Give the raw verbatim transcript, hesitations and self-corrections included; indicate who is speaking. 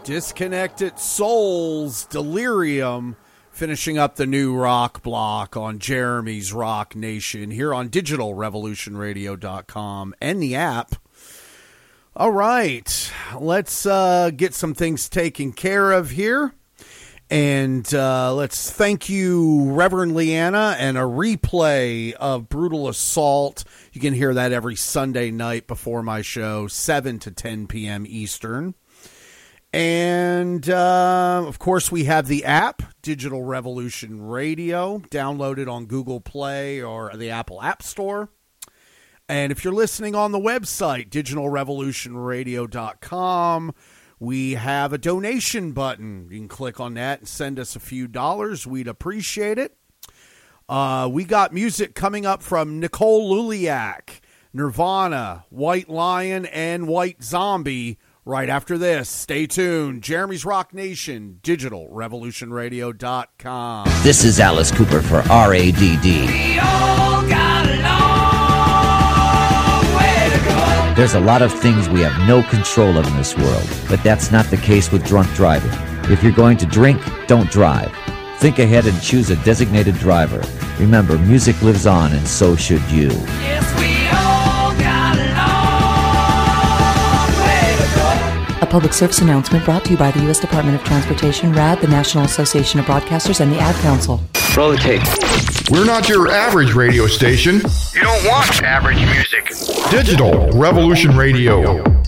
Speaker 1: Disconnected Souls, Delirium, finishing up the new rock block on Jeremy's Rock Nation here on digital revolution radio dot com and the app. All right, let's uh, get some things taken care of here. And uh, let's thank you, Reverend Leanna, and a replay of Brutal Assault. You can hear that every Sunday night before my show, seven to ten p.m. Eastern. And, uh, of course, we have the app, Digital Revolution Radio, downloaded on Google Play or the Apple App Store. And if you're listening on the website, digital revolution radio dot com, we have a donation button. You can click on that and send us a few dollars. We'd appreciate it. Uh, we got music coming up from Nicole Luliak, Nirvana, White Lion, and White Zombie. Right after this, stay tuned. Jeremy's Rock Nation, digital revolution radio dot com.
Speaker 2: This is Alice Cooper for R A D D.
Speaker 3: We all got a long way to go.
Speaker 2: There's a lot of things we have no control of in this world, but that's not the case with drunk driving. If you're going to drink, don't drive. Think ahead and choose a designated driver. Remember, music lives on, and so should you.
Speaker 3: Yes, we all got a long way to go.
Speaker 4: A public service announcement brought to you by the U S Department of Transportation, R A D, the National Association of Broadcasters, and the Ad Council.
Speaker 5: Roll the tape.
Speaker 6: We're not your average radio station.
Speaker 5: You don't want average music.
Speaker 6: Digital Revolution Radio.